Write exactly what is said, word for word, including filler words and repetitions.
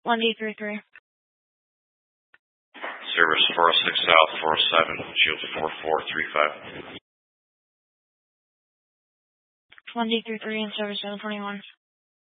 one D three three. Service four oh six South, four oh seven, Shield four four three five. one D three three and service seven twenty-one.